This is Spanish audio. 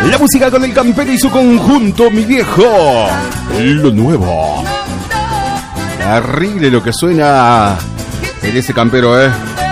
La música con el Campero y su conjunto, mi viejo. Lo nuevo. Terrible lo que suena en ese Campero,